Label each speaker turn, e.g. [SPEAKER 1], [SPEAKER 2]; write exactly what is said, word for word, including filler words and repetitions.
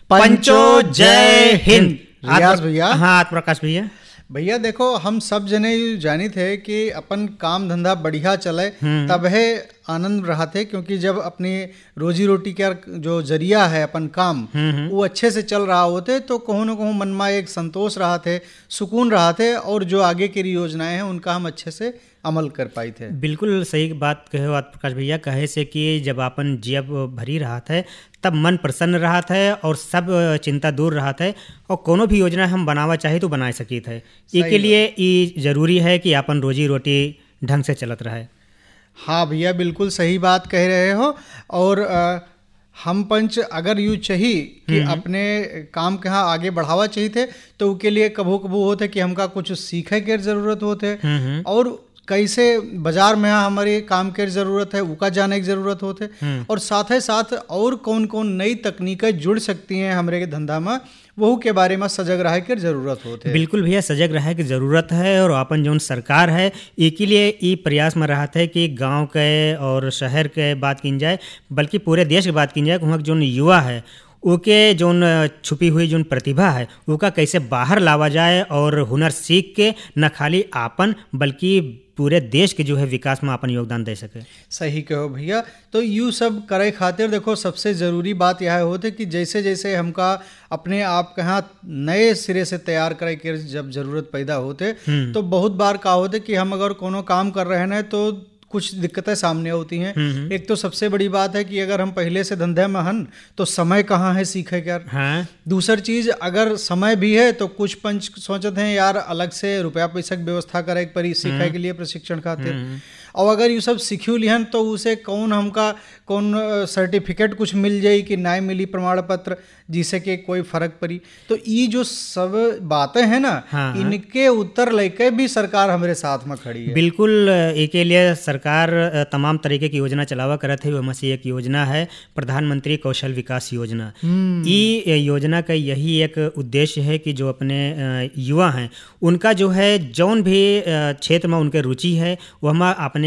[SPEAKER 1] पंचो जय हिंद।
[SPEAKER 2] रियाज भैया।
[SPEAKER 1] हाँ आत्मप्रकाश भैया।
[SPEAKER 2] भैया देखो, हम सब जने जानी थे कि अपन काम धंधा बढ़िया चले तब है आनंद रहा थे, क्योंकि जब अपनी रोजी रोटी का जो जरिया है अपन काम वो अच्छे से चल रहा होते तो कहूँ न कहूँ मन में एक संतोष रहा थे, सुकून रहा थे, और जो आगे की योजनाएं हैं उनका हम अच्छे से अमल कर पाई थे।
[SPEAKER 1] बिल्कुल सही बात कहे हो प्रकाश भैया। कहे से कि जब अपन जेब भरी रहा था तब मन प्रसन्न रहा था और सब चिंता दूर रहा था, और कोनो भी योजना हम बनावा चाहे तो बना सकी थे। इसके लिए ये जरूरी है कि अपन रोजी रोटी ढंग से चलत रहे।
[SPEAKER 2] हाँ भैया, बिल्कुल सही बात कह रहे हो। और आ, हम पंच अगर यूँ चाहिए कि अपने काम के यहाँ आगे बढ़ावा चाहिए थे तो उसके लिए कभू कभू होते कि हमका कुछ सीखे के जरूरत होते, और कैसे बाजार में हमारे काम के जरूरत है उका जाने की जरूरत होते, और साथ ही साथ और कौन कौन नई तकनीकें जुड़ सकती हैं हमारे धंधा में वहू के बारे में सजग रहे की जरूरत होते।
[SPEAKER 1] बिल्कुल भैया, सजग रहे की जरूरत है। और अपन जो सरकार है एक के लिए ये प्रयास में रहा था कि गांव के और शहर के बात की जाए, बल्कि पूरे देश की बात की जाए। वहाँ जो युवा है ओके जोन छुपी हुई जोन प्रतिभा है उसका कैसे बाहर लावा जाए, और हुनर सीख के न खाली आपन बल्कि पूरे देश के जो है विकास में अपन योगदान दे सके।
[SPEAKER 2] सही कहो भैया। तो यूँ सब करे खातिर देखो सबसे ज़रूरी बात यह होते कि जैसे जैसे हमका अपने आप के यहाँ नए सिरे से तैयार करे के जब जरूरत पैदा होते तो बहुत बार का होते कि हम अगर कोनो काम कर रहे हैं तो कुछ दिक्कतें सामने होती हैं। एक तो सबसे बड़ी बात है कि अगर हम पहले से धंधे में हन तो समय कहाँ है सीखे क्या।
[SPEAKER 1] हाँ।
[SPEAKER 2] दूसरी चीज़, अगर समय भी है तो कुछ पंच सोचते हैं यार अलग से रुपया पैसा की व्यवस्था करे पर सीखे के लिए प्रशिक्षण खातिर, और अगर ये सब सीखू लिहन तो उसे कौन हमका कौन सर्टिफिकेट कुछ मिल जाए कि नहीं मिली प्रमाण पत्र जिससे कि कोई फर्क पड़ी। तो ये जो सब बातें हैं ना,
[SPEAKER 1] हाँ,
[SPEAKER 2] इनके उत्तर लेके भी सरकार हमारे साथ में खड़ी है।
[SPEAKER 1] बिल्कुल। एक के लिए सरकार तमाम तरीके की योजना चलावा करत है। वह से एक योजना है प्रधानमंत्री कौशल विकास योजना। ये योजना का यही एक उद्देश्य है कि जो अपने युवा हैं उनका जो है जौन भी क्षेत्र में उनके रुचि है वह में अपने